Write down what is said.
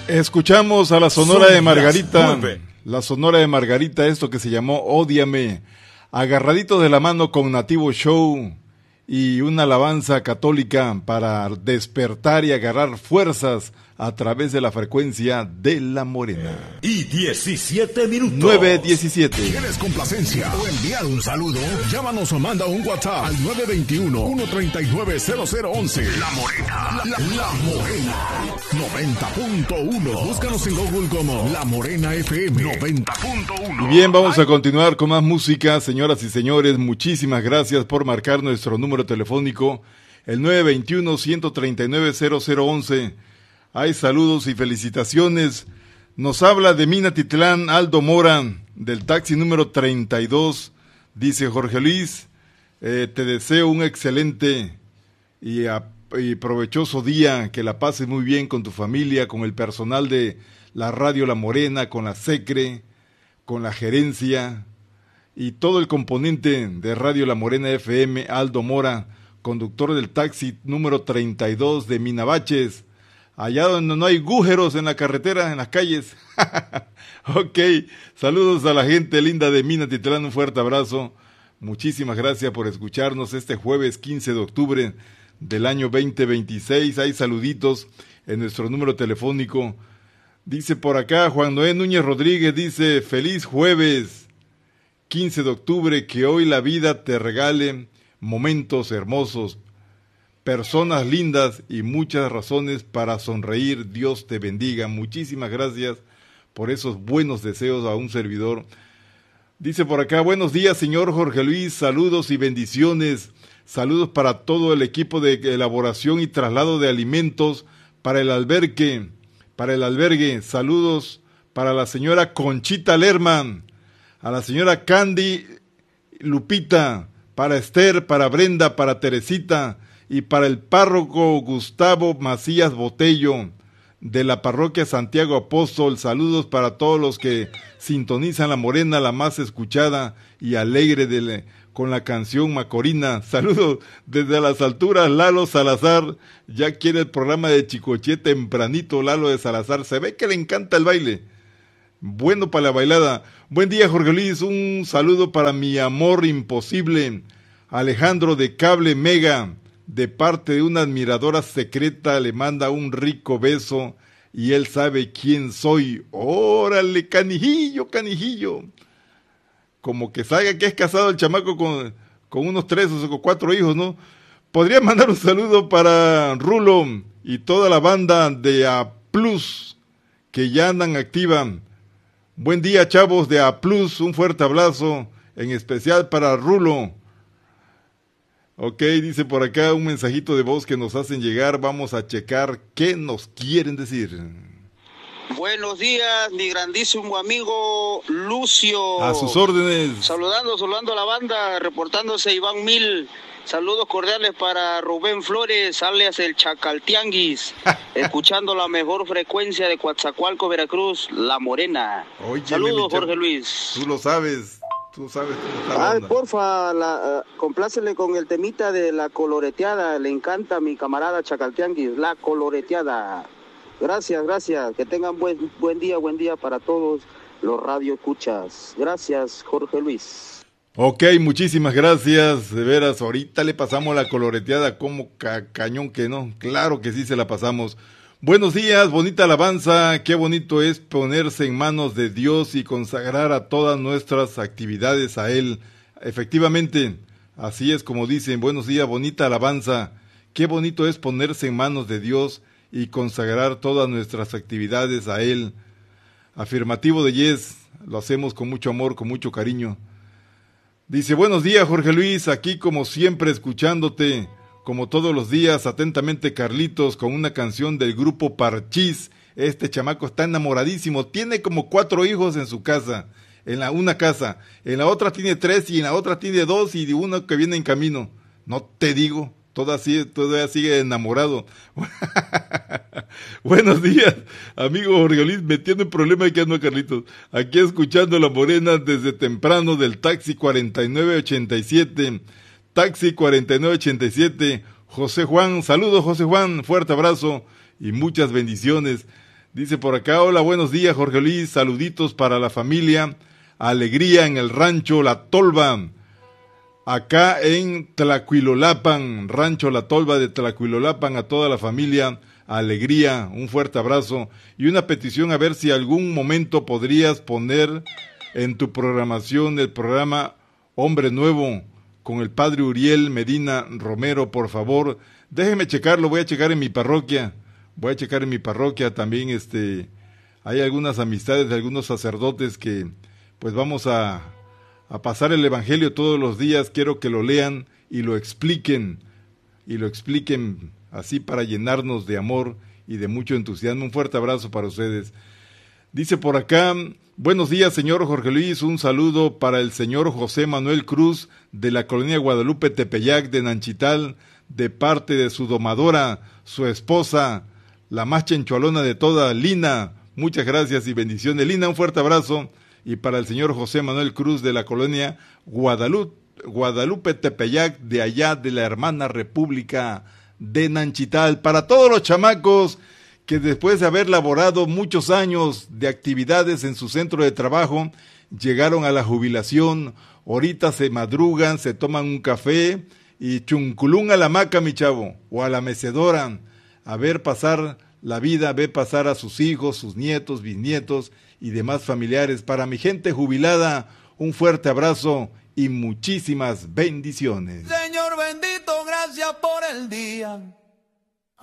Escuchamos a la Sonora de Margarita, la Sonora de Margarita, esto que se llamó Ódiame, agarraditos de la mano con Nativo Show y una alabanza católica para despertar y agarrar fuerzas a través de la frecuencia de La Morena. Y 17 minutos. 9:17. ¿Tienes complacencia o enviar un saludo? Llámanos o manda un WhatsApp al 921-139-0011. La Morena. La Morena. 90.1. Búscanos en Google como La Morena FM 90.1. Y bien, vamos a continuar con más música, señoras y señores. Muchísimas gracias por marcar nuestro número telefónico, el 921-139-0011. Hay saludos y felicitaciones. Nos habla de Minatitlán Aldo Mora, del taxi número 32. Dice: Jorge Luis, te deseo un excelente y provechoso día, que la pases muy bien con tu familia, con el personal de la Radio La Morena, con la SECRE, con la gerencia y todo el componente de Radio La Morena FM. Aldo Mora, conductor del taxi número 32 de Minabaches, allá donde no hay agújeros en la carretera, en las calles. Ok, saludos a la gente linda de Minatitlán, un fuerte abrazo. Muchísimas gracias por escucharnos este jueves 15 de octubre del año 2026. Hay saluditos en nuestro número telefónico. Dice por acá Juan Noé Núñez Rodríguez, dice: feliz jueves 15 de octubre, que hoy la vida te regale momentos hermosos, personas lindas y muchas razones para sonreír. Dios te bendiga. Muchísimas gracias por esos buenos deseos a un servidor. Dice por acá: buenos días, señor Jorge Luis, saludos y bendiciones. Saludos para todo el equipo de elaboración y traslado de alimentos para el albergue. Saludos para la señora Conchita Lerman, a la señora Candy Lupita, para Esther, para Brenda, para Teresita y para el párroco Gustavo Macías Botello de la parroquia Santiago Apóstol. Saludos para todos los que sintonizan La Morena, la más escuchada y alegre con la canción Macorina. Saludos desde las alturas, Lalo Salazar. Ya quiere el programa de Chicoche tempranito, Lalo de Salazar. Se ve que le encanta el baile. Bueno para la bailada. Buen día, Jorge Luis. Un saludo para mi amor imposible, Alejandro de Cable Mega. De parte de una admiradora secreta, le manda un rico beso y él sabe quién soy. ¡Órale, canijillo, canijillo! Como que sabe que es casado el chamaco con unos 3 o 4 hijos, ¿no? Podría mandar un saludo para Rulo y toda la banda de A Plus, que ya andan activa. Buen día, chavos de A Plus, un fuerte abrazo, en especial para Rulo. Ok, dice por acá un mensajito de voz que nos hacen llegar. Vamos a checar qué nos quieren decir. Buenos días, mi grandísimo amigo Lucio. A sus órdenes. Saludando a la banda, reportándose Iván Mil. Saludos cordiales para Rubén Flores, alias el Chacaltianguis, escuchando la mejor frecuencia de Coatzacoalcos, Veracruz, La Morena. Oye, saludos, Jorge Luis. Tú lo sabes. Tú sabes cómo está la onda. Porfa, complácele con el temita de La Coloreteada. Le encanta a mi camarada Chacaltianguis, La Coloreteada. Gracias. Que tengan buen día para todos los radioescuchas. Gracias, Jorge Luis. Ok, muchísimas gracias. De veras, ahorita le pasamos la coloreteada como cañón que no. Claro que sí se la pasamos. Buenos días, bonita alabanza. Qué bonito es ponerse en manos de Dios y consagrar a todas nuestras actividades a Él. Efectivamente, así es como dicen. Buenos días, bonita alabanza. Qué bonito es ponerse en manos de Dios y consagrar todas nuestras actividades a Él. Afirmativo de Yes, lo hacemos con mucho amor, con mucho cariño. Dice: buenos días, Jorge Luis, aquí como siempre escuchándote, como todos los días, atentamente Carlitos, con una canción del grupo Parchís. Este chamaco está enamoradísimo, tiene como 4 hijos en su casa, una casa, en la otra tiene 3 y en la otra tiene 2 y uno que viene en camino. No te digo, todavía sigue enamorado. Buenos días, amigo Jorge Luis, metiendo en problema que ando, Carlitos. Aquí escuchando La Morena desde temprano del taxi 4987. Taxi 4987. José Juan, saludos José Juan, fuerte abrazo y muchas bendiciones. Dice por acá, hola, buenos días, Jorge Luis, saluditos para la familia, alegría en el rancho La Tolva, acá en Tlacuilolapan, rancho La Tolva de Tlacuilolapan, a toda la familia, alegría, un fuerte abrazo y una petición a ver si algún momento podrías poner en tu programación el programa Hombre Nuevo con el padre Uriel Medina Romero, por favor. Déjeme checarlo, voy a checar en mi parroquia. También hay algunas amistades de algunos sacerdotes que pues vamos a pasar el evangelio todos los días. Quiero que lo lean y lo expliquen así para llenarnos de amor y de mucho entusiasmo. Un fuerte abrazo para ustedes. Dice por acá, buenos días, señor Jorge Luis, un saludo para el señor José Manuel Cruz de la colonia Guadalupe Tepeyac de Nanchital, de parte de su domadora, su esposa, la más chenchualona de todas, Lina. Muchas gracias y bendiciones, Lina, un fuerte abrazo. Y para el señor José Manuel Cruz de la colonia Guadalupe Tepeyac, de allá de la hermana República de Nanchital. Para todos los chamacos que después de haber laborado muchos años de actividades en su centro de trabajo, llegaron a la jubilación, ahorita se madrugan, se toman un café y chunculún a la hamaca, mi chavo, o a la mecedora, a ver pasar la vida, ver pasar a sus hijos, sus nietos, bisnietos y demás familiares. Para mi gente jubilada, un fuerte abrazo y muchísimas bendiciones. Señor bendito, gracias por el día